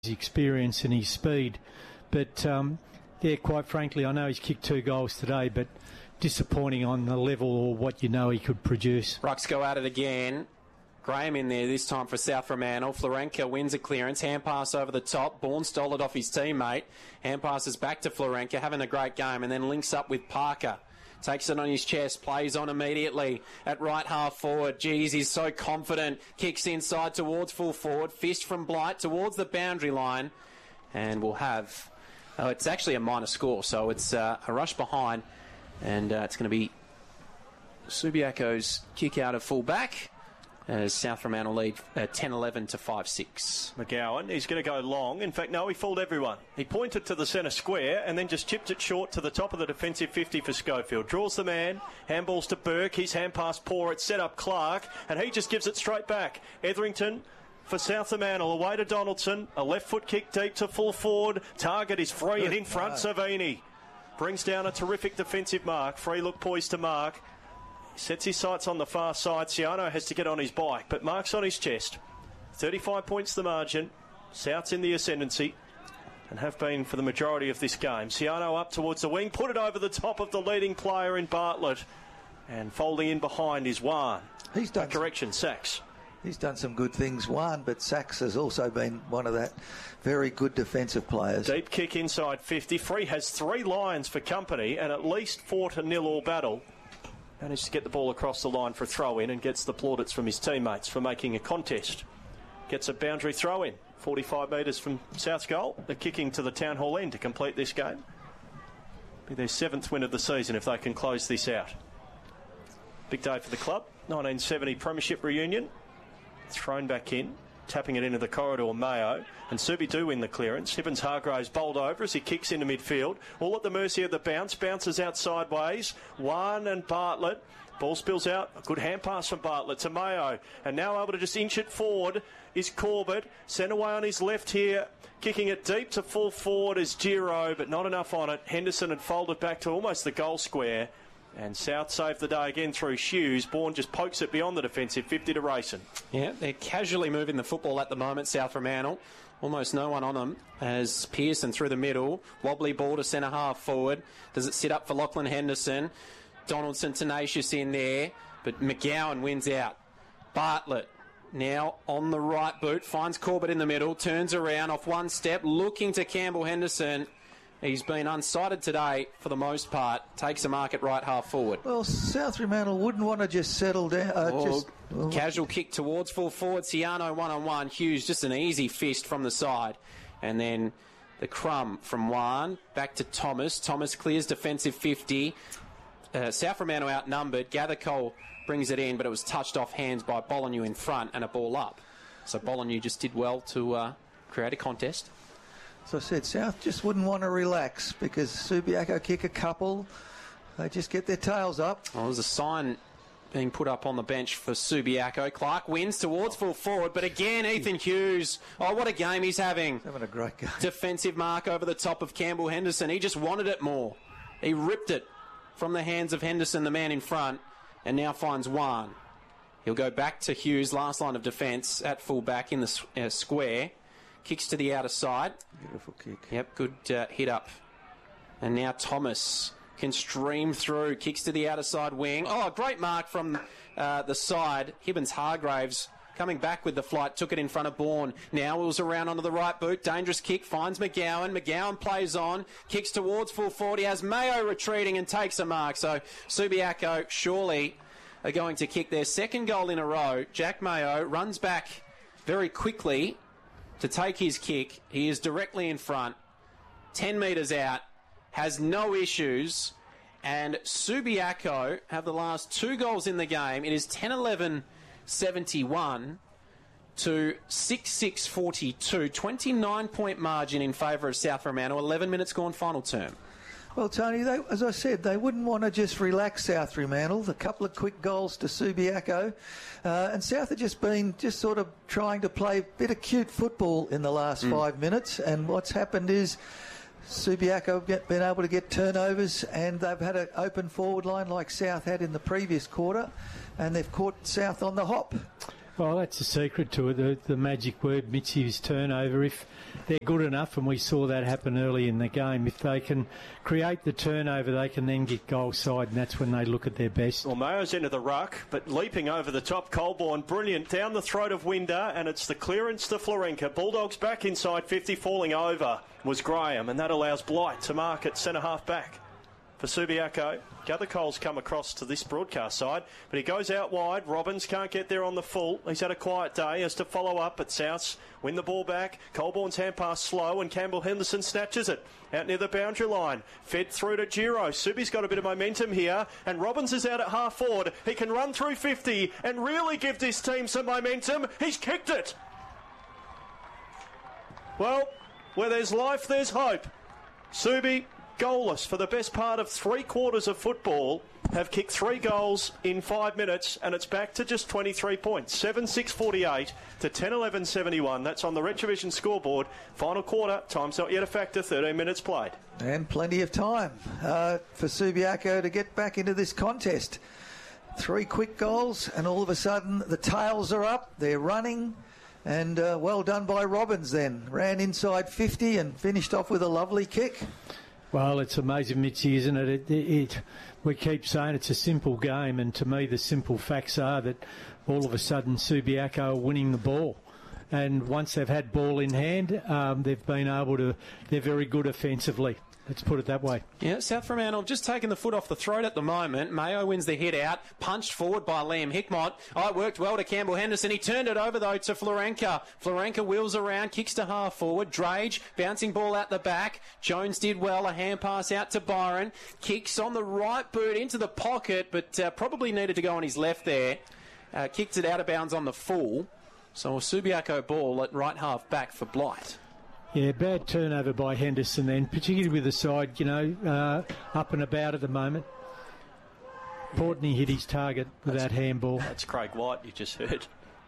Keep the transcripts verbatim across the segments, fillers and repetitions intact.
his experience and his speed. But, um, yeah, quite frankly, I know he's kicked two goals today, but disappointing on the level or what you know he could produce. Rucks go at it again. Graham in there this time for South Fremantle. Florenca wins a clearance. Hand pass over the top. Bourne stole it off his teammate. Hand passes back to Florenca, having a great game, and then links up with Parker. Takes it on his chest, plays on immediately at right half forward. Geez, he's so confident. Kicks inside towards full forward. Fist from Blight towards the boundary line. And we'll have... Oh, it's actually a minor score, so it's uh, a rush behind. And uh, it's going to be Subiaco's kick out of full back. As South Fremantle lead uh, ten eleven to five six. McGowan, he's going to go long. In fact, no, he fooled everyone. He pointed to the centre square and then just chipped it short to the top of the defensive fifty for Schofield. Draws the man, handballs to Burke, his hand pass poor, it's set up Clark, and he just gives it straight back. Etherington for South Fremantle, away to Donaldson, a left foot kick deep to full forward. Target is free and in front, Savini. Brings down a terrific defensive mark. Free look poised to mark. Sets his sights on the far side. Siano has to get on his bike, but Mark's on his chest. thirty-five points the margin. South's in the ascendancy and have been for the majority of this game. Siano up towards the wing, put it over the top of the leading player in Bartlett, and folding in behind is Wan. He's done a correction, Sachs. He's done some good things, Wan, but Sachs has also been one of that very good defensive players. Deep kick inside fifty. Free has three lines for company and at least four to nil all battle. Managed to get the ball across the line for a throw-in and gets the plaudits from his teammates for making a contest. Gets a boundary throw-in, forty-five metres from South's goal. They're kicking to the Town Hall end to complete this game. Be their seventh win of the season if they can close this out. Big day for the club. nineteen seventy Premiership reunion. Thrown back in, tapping it into the corridor, Mayo. And Subi do win the clearance. Hibbins-Hargraves bowled over as he kicks into midfield. All at the mercy of the bounce. Bounces out sideways. One and Bartlett. Ball spills out. A good hand pass from Bartlett to Mayo. And now able to just inch it forward is Corbett. Sent away on his left here. Kicking it deep to full forward is Giro, but not enough on it. Henderson had folded back to almost the goal square. And South saved the day again through Hughes. Bourne just pokes it beyond the defensive fifty to Rayson. Yeah, they're casually moving the football at the moment, South Fremantle. Almost no one on them as Pearson through the middle. Wobbly ball to centre half forward. Does it sit up for Lachlan Henderson? Donaldson tenacious in there, but McGowan wins out. Bartlett now on the right boot. Finds Corbett in the middle. Turns around off one step. Looking to Campbell Henderson. He's been unsighted today for the most part. Takes a mark at right half forward. Well, South Fremantle wouldn't want to just settle down. Uh, oh, just, well, casual kick towards full forward. Siano one-on-one. Hughes just an easy fist from the side. And then the crumb from Wan. Back to Thomas. Thomas clears defensive fifty. Uh, South Fremantle outnumbered. Gathercole brings it in, but it was touched off hands by Bolognau in front and a ball up. So Bolognau just did well to uh, create a contest. As I said, South just wouldn't want to relax because Subiaco kick a couple. They just get their tails up. Well, there's a sign being put up on the bench for Subiaco. Clark wins towards full forward, but again, Ethan Hughes. Oh, what a game he's having. He's having a great game. Defensive mark over the top of Campbell Henderson. He just wanted it more. He ripped it from the hands of Henderson, the man in front, and now finds Wan. He'll go back to Hughes, last line of defence at full back in the uh, square. Kicks to the outer side. Beautiful kick. Yep, good uh, hit up. And now Thomas can stream through. Kicks to the outer side wing. Oh, great mark from uh, the side. Hibbins-Hargraves coming back with the flight. Took it in front of Bourne. Now wheels around onto the right boot. Dangerous kick. Finds McGowan. McGowan plays on. Kicks towards full forward. He has Mayo retreating and takes a mark. So Subiaco surely are going to kick their second goal in a row. Jack Mayo runs back very quickly to take his kick. He is directly in front, ten metres out, has no issues, and Subiaco have the last two goals in the game. It is ten eleven seventy-one to six six forty-two, twenty-nine point margin in favour of South Fremantle, eleven minutes gone final term. Well, Tony, they, as I said, they wouldn't want to just relax South Fremantle. A couple of quick goals to Subiaco. Uh, and South have just been just sort of trying to play a bit of cute football in the last mm. five minutes. And what's happened is Subiaco have been able to get turnovers, and they've had an open forward line like South had in the previous quarter. And they've caught South on the hop. Well, that's the secret to it, the, the magic word, Mitzi, is turnover. If they're good enough, and we saw that happen early in the game, if they can create the turnover, they can then get goal side, and that's when they look at their best. Well, Mayo's into the ruck, but leaping over the top, Colborne, brilliant, down the throat of Winder, and it's the clearance to Florenka. Bulldogs back inside fifty, falling over was Graham, and that allows Blight to mark at centre-half back. For Subiaco, Gathercole's come across to this broadcast side, but he goes out wide. Robbins can't get there on the full. He's had a quiet day, has to follow up, but Souths win the ball back. Colborne's hand pass slow, and Campbell Henderson snatches it out near the boundary line. Fed through to Giro. Subi's got a bit of momentum here, and Robbins is out at half forward. He can run through fifty and really give this team some momentum. He's kicked it. Well, where there's life, there's hope. Subi, goalless for the best part of three quarters of football, have kicked three goals in five minutes, and it's back to just twenty-three points. seven six forty-eight to ten eleven seventy-one. That's on the Retrovision scoreboard. Final quarter, time's not yet a factor, thirteen minutes played. And plenty of time uh, for Subiaco to get back into this contest. Three quick goals, and all of a sudden the tails are up, they're running. And uh, well done by Robbins then. Ran inside fifty and finished off with a lovely kick. Well, it's amazing, Mitzi, isn't it? It, it, it? We keep saying it's a simple game, and to me the simple facts are that all of a sudden Subiaco are winning the ball. And once they've had ball in hand, um, they've been able to... They're very good offensively. Let's put it that way. Yeah, South Fremantle just taking the foot off the throat at the moment. Mayo wins the hit out, punched forward by Liam Hickmott. Oh, it worked well to Campbell Henderson. He turned it over, though, to Florenka. Florenka wheels around, kicks to half forward. Drage, bouncing ball out the back. Jones did well, a hand pass out to Byron. Kicks on the right boot into the pocket, but uh, probably needed to go on his left there. Uh, kicked it out of bounds on the full. So a Subiaco ball at right half back for Blight. Yeah, bad turnover by Henderson then, particularly with the side, you know, uh, up and about at the moment. Portney hit his target with that's, that handball. That's Craig White, you just heard.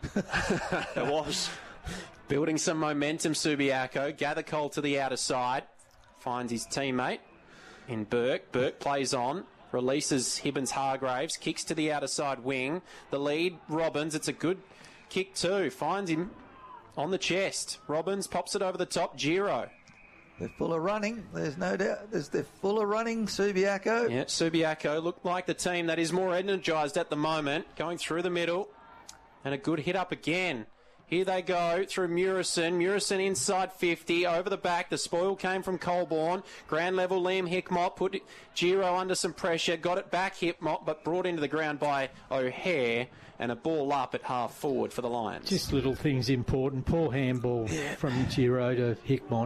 It was. Building some momentum, Subiaco. Gathercole to the outer side. Finds his teammate in Burke. Burke plays on. Releases Hibbins-Hargraves. Kicks to the outer side wing. The lead, Robbins. It's a good kick too. Finds him on the chest. Robbins pops it over the top. Giro. They're full of running. There's no doubt. There's, they're full of running, Subiaco. Yeah, Subiaco look like the team that is more energised at the moment. Going through the middle. And a good hit up again. Here they go through Murison. Murison inside fifty. Over the back. The spoil came from Colborne. Ground level, Liam Hickmott put Giro under some pressure. Got it back, Hickmott, but brought into the ground by O'Hare. And a ball up at half forward for the Lions. Just little things important. Poor handball yeah. from Giro to Hickmott.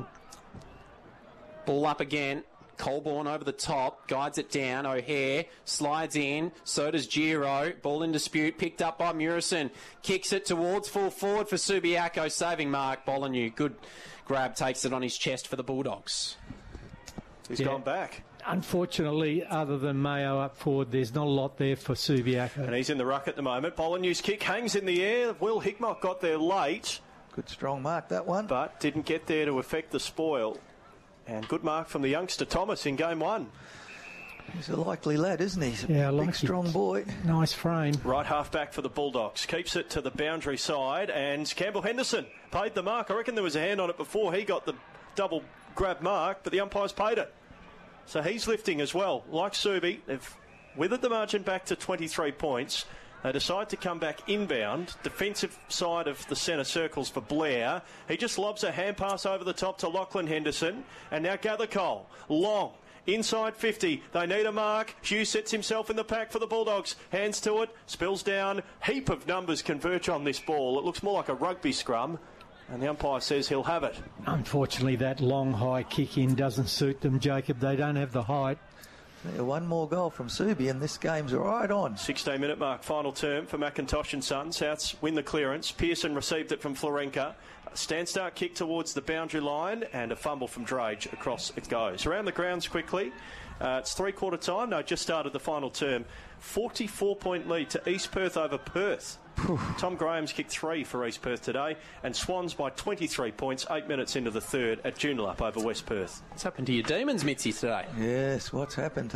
Ball up again. Colborne over the top. Guides it down. O'Hare slides in. So does Giro. Ball in dispute. Picked up by Murison. Kicks it towards full forward for Subiaco. Saving mark. Molyneux. Good grab. Takes it on his chest for the Bulldogs. He's yeah. gone back. Unfortunately, other than Mayo up forward, there's not a lot there for Subiaco. And he's in the ruck at the moment. Molyneux's kick hangs in the air. Will Hickmott got there late. Good strong mark, that one. But didn't get there to affect the spoil. And good mark from the youngster Thomas in game one. He's a likely lad, isn't he? He's a yeah, big, like strong it. boy. Nice frame. Right half back for the Bulldogs. Keeps it to the boundary side. And Campbell Henderson paid the mark. I reckon there was a hand on it before he got the double grab mark, but the umpires paid it. So he's lifting as well. Like Subi, they've withered the margin back to twenty-three points. They decide to come back inbound. Defensive side of the centre circles for Blair. He just lobs a hand pass over the top to Lachlan Henderson. And now Gathercole. Long. Inside fifty. They need a mark. Hughes sets himself in the pack for the Bulldogs. Hands to it. Spills down. Heap of numbers converge on this ball. It looks more like a rugby scrum. And the umpire says he'll have it. Unfortunately, that long, high kick-in doesn't suit them, Jacob. They don't have the height. Yeah, one more goal from Subi, and this game's right on. sixteen minute mark, final term for McIntosh and Son. Souths win the clearance. Pearson received it from Florenka. A stand-start kick towards the boundary line, and a fumble from Drage. Across it goes. Around the grounds quickly. Uh, it's three-quarter time. No, just started the final term. forty-four point lead to East Perth over Perth. Tom Graham's kicked three for East Perth today, and Swans by twenty-three points, eight minutes into the third at Joondalup over West Perth. What's happened to your Demons, Mitzi, today? Yes, what's happened to them?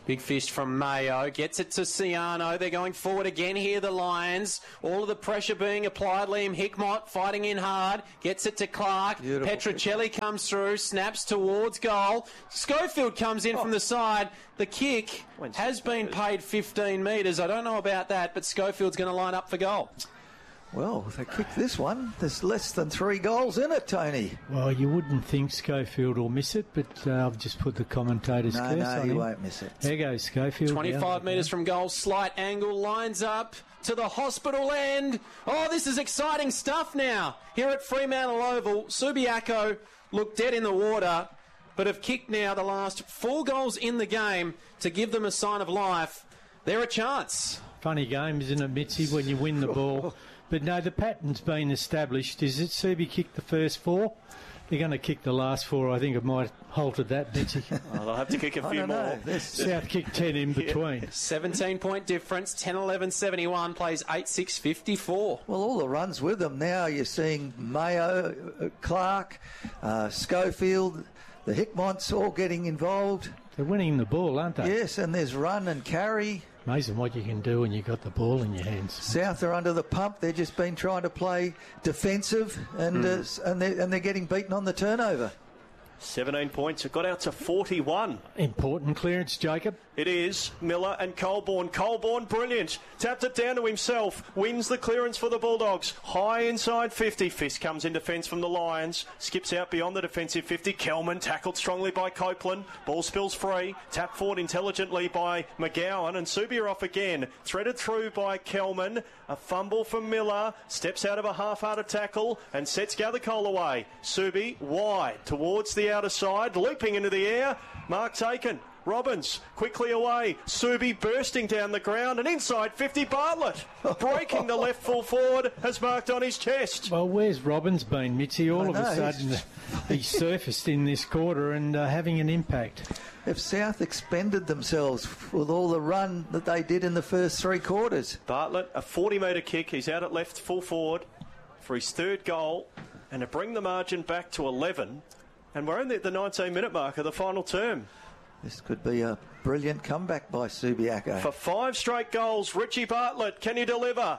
Big fist from Mayo. Gets it to Ciano. They're going forward again here, the Lions. All of the pressure being applied. Liam Hickmott fighting in hard. Gets it to Clark. Beautiful. Petrocelli comes through. Snaps towards goal. Schofield comes in oh. from the side. The kick When's has been paid fifteen metres. I don't know about that, but Schofield's going to line up for goal. Well, if they kick this one, there's less than three goals in it, Tony. Well, you wouldn't think Schofield will miss it, but uh, I've just put the commentator's no, curse no, on No, he him. won't miss it. There goes Schofield. twenty-five metres from goal, slight angle, lines up to the hospital end. Oh, this is exciting stuff now. Here at Fremantle Oval, Subiaco look dead in the water, but have kicked now the last four goals in the game to give them a sign of life. They're a chance. Funny game, isn't it, Mitzi, when you win the ball? But no, the pattern's been established. Is it Subi kicked the first four? They're going to kick the last four. I think it might have halted that, Mitzi. Oh, they'll have to kick a few more. South kicked ten in between. seventeen point difference, ten eleven seventy-one, plays eight six fifty-four. Well, all the runs with them now. You're seeing Mayo, uh, Clark, uh, Schofield, the Hickmonts all getting involved. They're winning the ball, aren't they? Yes, and there's run and carry. Amazing what you can do when you've got the ball in your hands. South are under the pump. They've just been trying to play defensive, and mm. uh, and, they're, and they're getting beaten on the turnover. seventeen points. It got out to forty-one. Important clearance, Jacob. It is. Miller and Colborne. Colborne, brilliant. Tapped it down to himself. Wins the clearance for the Bulldogs. High inside fifty. Fist comes in defence from the Lions. Skips out beyond the defensive fifty. Kelman tackled strongly by Copeland. Ball spills free. Tap forward intelligently by McGowan. And Subi off again. Threaded through by Kelman. A fumble from Miller. Steps out of a half-hearted tackle and sets Gathercole away. Subi wide towards the outer side. Leaping into the air. Mark taken. Robbins quickly away. Subi bursting down the ground and inside fifty. Bartlett breaking the left full forward has marked on his chest. Well, where's Robbins been, Mitzi? All I of know, a sudden he's... he's surfaced in this quarter and uh, having an impact. If South expended themselves with all the run that they did in the first three quarters. Bartlett, a forty metre kick. He's out at left full forward for his third goal and to bring the margin back to eleven. And we're only at the nineteen minute mark of the final term. This could be a brilliant comeback by Subiaco. For five straight goals, Richie Bartlett, can you deliver?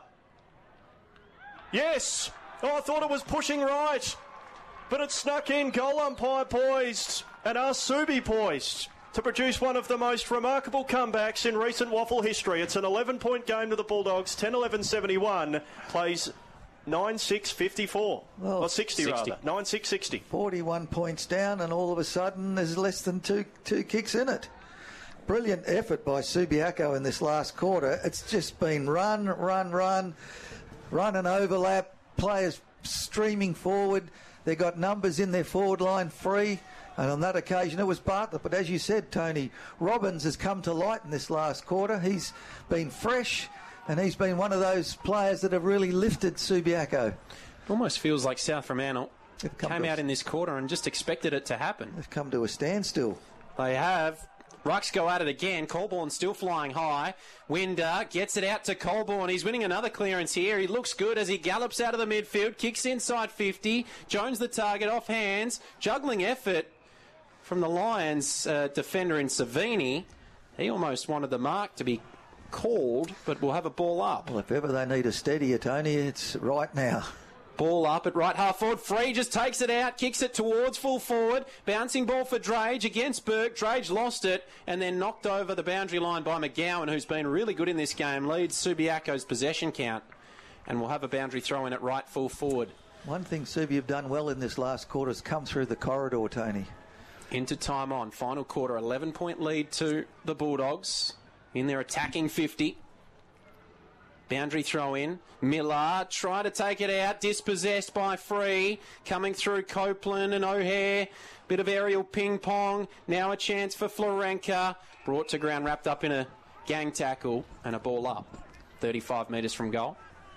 Yes! Oh, I thought it was pushing right. But it snuck in. Goal umpire poised. And our Subi poised to produce one of the most remarkable comebacks in recent Waffle history. It's an eleven point game to the Bulldogs. ten eleven seventy-one. Plays nine six fifty-four. Well, or sixty, sixty rather. nine six sixty. forty-one points down, and all of a sudden there's less than two two kicks in it. Brilliant effort by Subiaco in this last quarter. It's just been run, run, run, run and overlap. Players streaming forward. They've got numbers in their forward line free. And on that occasion, it was Bartlett. But as you said, Tony, Robbins has come to light in this last quarter. He's been fresh. And he's been one of those players that have really lifted Subiaco. It almost feels like South Fremantle came out a, in this quarter and just expected it to happen. They've come to a standstill. They have. Rucks go at it again. Colborne still flying high. Winder gets it out to Colborne. He's winning another clearance here. He looks good as he gallops out of the midfield. Kicks inside fifty. Jones the target off hands. Juggling effort from the Lions uh, defender in Savini. He almost wanted the mark to be called, but we'll have a ball up. Well, if ever they need a steadier, Tony, it's right now. Ball up at right half forward. Free just takes it out, kicks it towards full forward. Bouncing ball for Drage against Burke. Drage lost it and then knocked over the boundary line by McGowan, who's been really good in this game. Leads Subiaco's possession count. And we'll have a boundary throw in at right full forward. One thing Subi have done well in this last quarter is come through the corridor, Tony. Into time on. Final quarter, eleven point lead to the Bulldogs. In their attacking fifty. Boundary throw in. Miller try to take it out. Dispossessed by Free. Coming through Copeland and O'Hare. Bit of aerial ping pong. Now a chance for Florenka. Brought to ground, wrapped up in a gang tackle and a ball up. thirty-five metres from goal.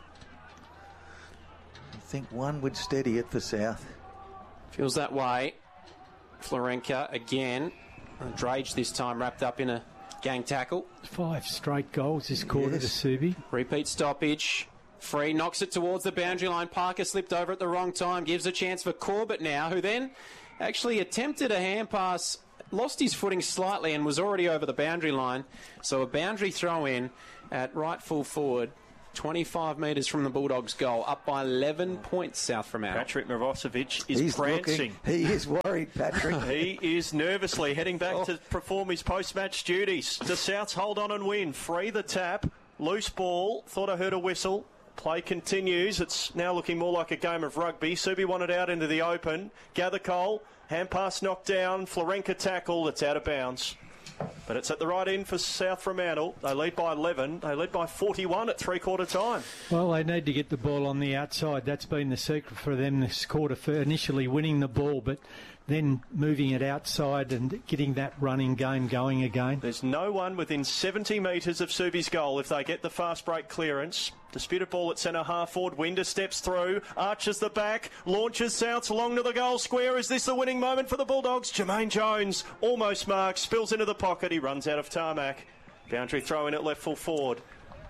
I think one would steady it for South. Feels that way. Florenka again. Drage this time wrapped up in a gang tackle. Five straight goals this quarter yes. to Subi. Repeat stoppage. Free knocks it towards the boundary line. Parker slipped over at the wrong time. Gives a chance for Corbett now, who then actually attempted a hand pass lost his footing slightly and was already over the boundary line. So a boundary throw in at right full forward, twenty-five metres from the Bulldogs' goal, up by eleven points South Fremantle. Patrick Mirosevic is He's prancing. Looking, he is worried, Patrick. He is nervously heading back Oh. to perform his post-match duties. The Souths hold on and win. Free the tap. Loose ball. Thought I heard a whistle. Play continues. It's now looking more like a game of rugby. Subi wanted out into the open. Gather Cole. Hand pass knocked down. Florenka tackle. It's out of bounds. But it's at the right end for South Fremantle. They lead by eleven. They led by forty-one at three-quarter time. Well, they need to get the ball on the outside. That's been the secret for them this quarter, for initially winning the ball, but then moving it outside and getting that running game going again. There's no one within seventy metres of Subi's goal if they get the fast break clearance. Disputed ball at centre half forward. Winder steps through, arches the back, launches Souths along to the goal square. Is this the winning moment for the Bulldogs? Jermaine Jones almost marks, spills into the pocket. He runs out of tarmac. Boundary throw in at left full forward.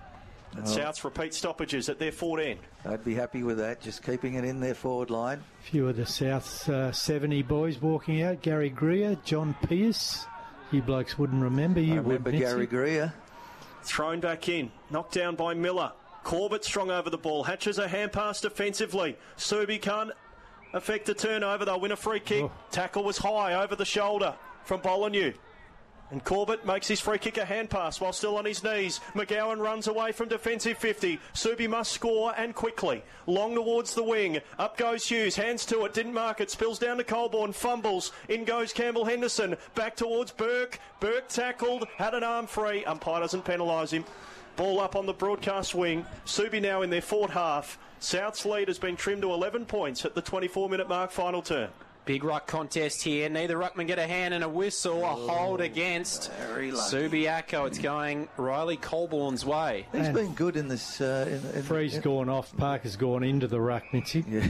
And Oh. Souths repeat stoppages at their forward end. I'd be happy with that, just keeping it in their forward line. A few of the South uh, seventy boys walking out. Gary Greer, John Pearce. You blokes wouldn't remember. You I remember would, Gary Mitzi. Greer. Thrown back in. Knocked down by Miller. Corbett strong over the ball. Hatches a hand pass defensively. Subi can't affect a turnover. They'll win a free kick. Oh. Tackle was high over the shoulder from Bolanew. And Corbett makes his free kick a hand pass while still on his knees. McGowan runs away from defensive fifty. Subi must score and quickly. Long towards the wing. Up goes Hughes. Hands to it. Didn't mark it. Spills down to Colborne. Fumbles. In goes Campbell Henderson. Back towards Burke. Burke tackled. Had an arm free. Umpire doesn't penalise him. Ball up on the broadcast wing. Subi now in their forward half. South's lead has been trimmed to eleven points at the twenty-four minute mark, final turn. Big ruck contest here. Neither ruckman get a hand and a whistle. A hold against Subiaco. It's going Riley Colborne's way. He's And- been good in this. Uh, in, in, Free's in, gone off. Parker's gone into the ruck, Mitzi. Yeah.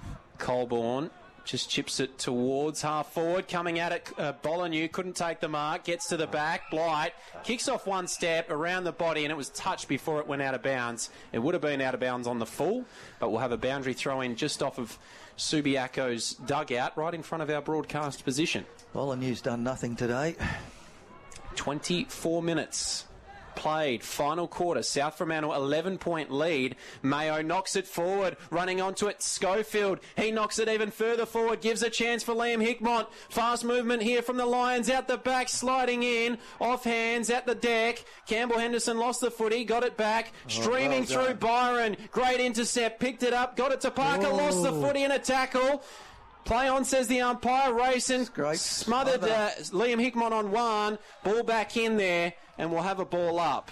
Colborne just chips it towards half forward. Coming at it, uh, Bolanew couldn't take the mark. Gets to the back. Blight kicks off one step around the body, and it was touched before it went out of bounds. It would have been out of bounds on the full, but we'll have a boundary throw in just off of Subiaco's dugout, right in front of our broadcast position. Molineu's done nothing today. twenty-four minutes played, final quarter. South Fremantle eleven point lead. Mayo knocks it forward, running onto it. Schofield, he knocks it even further forward, gives a chance for Liam Hickmott. Fast movement here from the Lions, out the back, sliding in, off hands, at the deck. Campbell Henderson lost the footy, got it back, streaming well through done. Byron. Great intercept, picked it up, got it to Parker, lost the Whoa. footy in a tackle. Play on, says the umpire. Racing Great smothered smother. uh, Liam Hickmott on one. Ball back in there, and we'll have a ball up.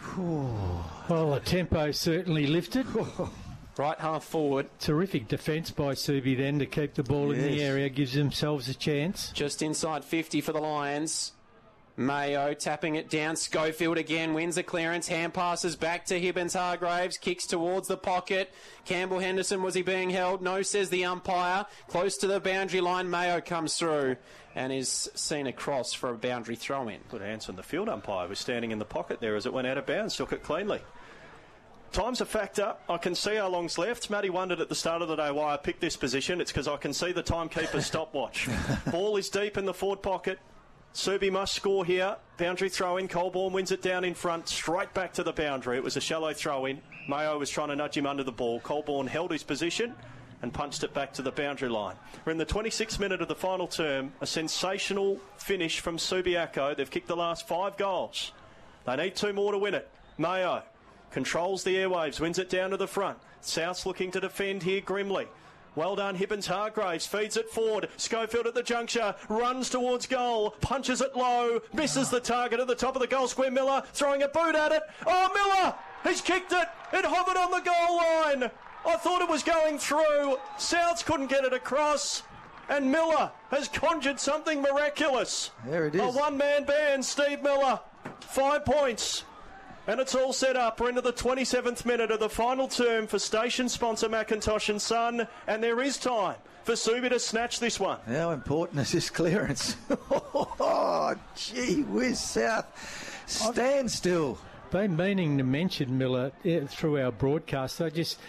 Well, the tempo certainly lifted. Right half forward, Terrific defence by Subi then to keep the ball in the Yes. area, gives themselves a chance. just inside fifty for the Lions. Mayo tapping it down. Schofield again wins the clearance. Hand passes back to Hibbins Hargraves. Kicks towards the pocket. Campbell Henderson, was he being held? No, says the umpire. Close to the boundary line. Mayo comes through and is seen across for a boundary throw in. Good answer. And the field umpire was standing in the pocket there as it went out of bounds. Took it cleanly. Time's a factor. I can see how long's left. Matty wondered at the start of the day why I picked this position. It's because I can see the timekeeper's stopwatch. Ball is deep in the forward pocket. Subi must score here. Boundary throw in. Colborne wins it down in front, straight back to the boundary. It was a shallow throw in. Mayo was trying to nudge him under the ball. Colborne held his position and punched it back to the boundary line. We're in the twenty-sixth minute of the final term. A sensational finish from Subiaco. They've kicked the last five goals. They need two more to win it. Mayo controls the airwaves, wins it down to the front. South's looking to defend here grimly. Well done, Hibbins Hargraves, feeds it forward. Schofield at the juncture, runs towards goal, punches it low, misses the target at the top of the goal square. Miller throwing a boot at it. Oh, Miller! He's kicked it! It hovered on the goal line! I thought it was going through. Souths couldn't get it across. And Miller has conjured something miraculous. There it is. A one-man band, Steve Miller. Five points. And it's all set up. We're into the twenty-seventh minute of the final term for station sponsor Macintosh and Son. And there is time for Subi to snatch this one. How important is this clearance? Oh, gee whiz, South. Stand still. Been meaning to mention Miller eh, through our broadcast. I just,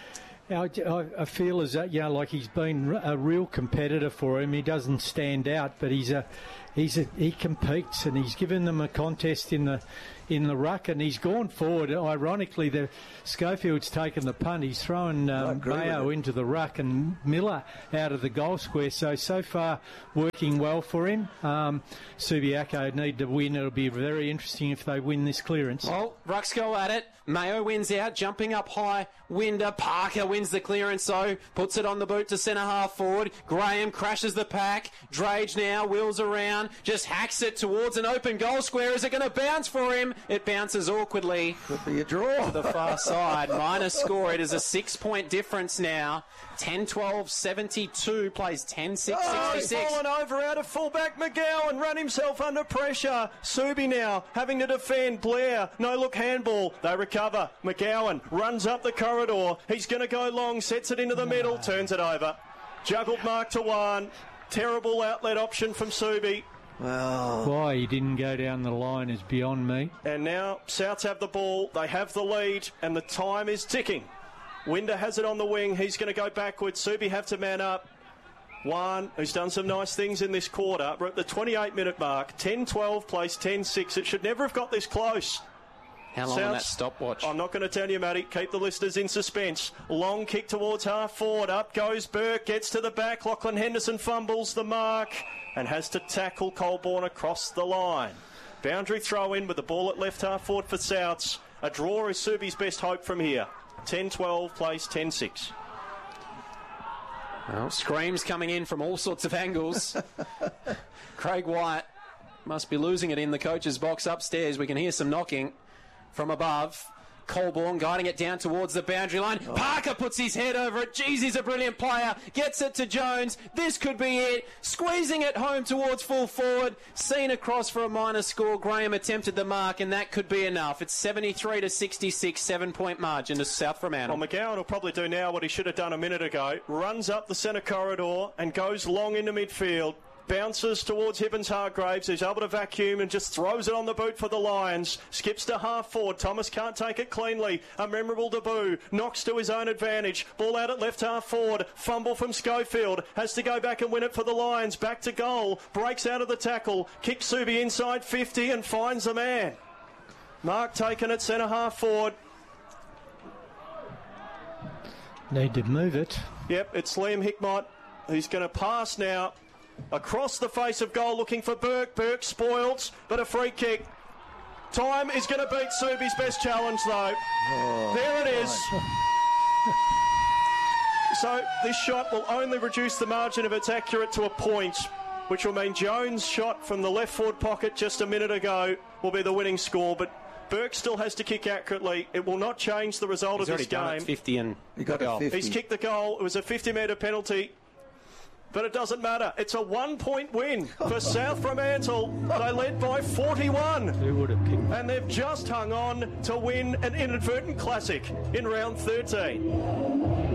I, I, I feel as that, you know, like he's been a real competitor for him. He doesn't stand out, but he's a, he's a, he competes, and he's given them a contest in the, in the ruck, and he's gone forward. Ironically, the Schofield's taken the punt. He's thrown um, Mayo into the ruck and Miller out of the goal square. So so far, working well for him. Um, Subiaco need to win. It'll be very interesting if they win this clearance. Well, rucks go at it. Mayo wins out, jumping up high. Winder, Parker wins the clearance, so puts it on the boot to centre half forward. Graham crashes the pack. Drage now wheels around, just hacks it towards an open goal square. Is it going to bounce for him? It bounces awkwardly. Could be a draw. To the far side. Minus score. It is a six-point difference now. ten twelve seventy-two plays ten six sixty-six. Oh, he's fallen over out of fullback. McGowan run himself under pressure. Subi now having to defend. Blair, no look handball. They recover. McGowan runs up the corridor. He's going to go long, sets it into the middle, turns it over. Juggled Mark to one. Terrible outlet option from Subi. Well, why he didn't go down the line is beyond me. And now Souths have the ball. They have the lead, and the time is ticking. Winder has it on the wing. He's going to go backwards. Subi have to man up. One, who's done some nice things in this quarter. We're at the twenty-eight minute mark. ten twelve plays ten six. It should never have got this close. How long Souths, on that stopwatch? I'm not going to tell you, Matty. Keep the listeners in suspense. Long kick towards half forward. Up goes Burke. Gets to the back. Lachlan Henderson fumbles the mark and has to tackle Colborne across the line. Boundary throw in with the ball at left half forward for Souths. A draw is Subi's best hope from here. ten twelve plays ten six. Well, screams coming in from all sorts of angles. Craig White must be losing it in the coach's box upstairs. We can hear some knocking from above. Colborne guiding it down towards the boundary line. Oh. Parker puts his head over it. Jeez, he's a brilliant player. Gets it to Jones. This could be it. Squeezing it home towards full forward. Seen across for a minus score. Graham attempted the mark, and that could be enough. It's seventy-three to sixty-six, seven-point margin to South Fremantle. Well, McGowan will probably do now what he should have done a minute ago. Runs up the centre corridor and goes long into midfield. Bounces towards Hibbins Hargraves, who's able to vacuum and just throws it on the boot for the Lions. Skips to half forward. Thomas can't take it cleanly. A memorable debut. Knocks to his own advantage. Ball out at left half forward. Fumble from Schofield. Has to go back and win it for the Lions. Back to goal. Breaks out of the tackle. Kicks Subi inside fifty and finds the man. Mark taken at centre half forward. Need to move it. Yep, it's Liam Hickmott who's going to pass now. Across the face of goal, looking for Burke. Burke spoiled, but a free kick. Time is going to beat Subi's best challenge, though. Oh, there it is. So this shot will only reduce the margin if it's accurate to a point, which will mean Jones' shot from the left forward pocket just a minute ago will be the winning score. But Burke still has to kick accurately. It will not change the result He's of this game. Done it fifty and he got a fifty. He's kicked the goal. It was a fifty metre penalty. But it doesn't matter. It's a one-point win for South Fremantle. They led by forty-one. Who would have picked? And they've just hung on to win an inadvertent classic in round thirteen.